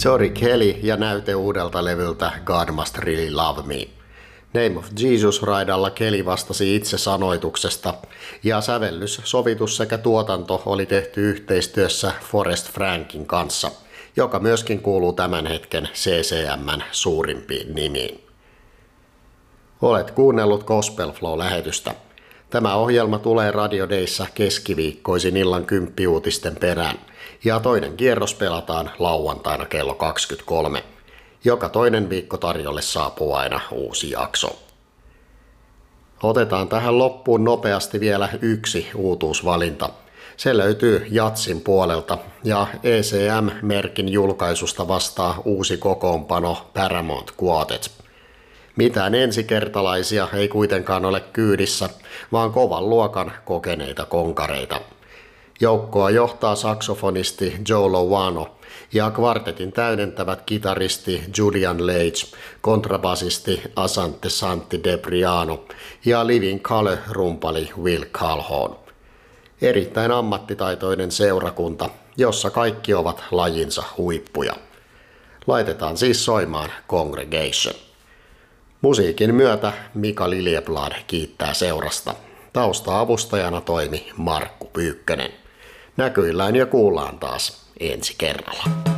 Tori Kelly ja näyte uudelta levyltä God Must Really Love Me. Name of Jesus-raidalla Kelly vastasi itse sanoituksesta ja sävellys, sovitus sekä tuotanto oli tehty yhteistyössä Forrest Frankin kanssa, joka myöskin kuuluu tämän hetken CCM:n suurimpiin nimiin. Olet kuunnellut Gospel Flow-lähetystä. Tämä ohjelma tulee Radio Dayssä keskiviikkoisin illan 10 uutisten perään ja toinen kierros pelataan lauantaina kello 23. Joka toinen viikko tarjolle saapuu aina uusi jakso. Otetaan tähän loppuun nopeasti vielä yksi uutuusvalinta. Se löytyy Jatsin puolelta ja ECM-merkin julkaisusta vastaa uusi kokoonpano Paramount Quartet. Mitään ensikertalaisia ei kuitenkaan ole kyydissä, vaan kovan luokan kokeneita konkareita. Joukkoa johtaa saksofonisti Joe Lovano ja kvartetin täydentävät kitaristi Julian Lage, kontrabasisti Asante Santi Debriano ja Living Colour-rumpali Will Calhoun. Erittäin ammattitaitoinen seurakunta, jossa kaikki ovat lajinsa huippuja. Laitetaan siis soimaan Congregation. Musiikin myötä Mika Liljeblad kiittää seurasta. Tausta-avustajana toimi Markku Pyykkönen. Näkyillään ja kuullaan taas ensi kerralla.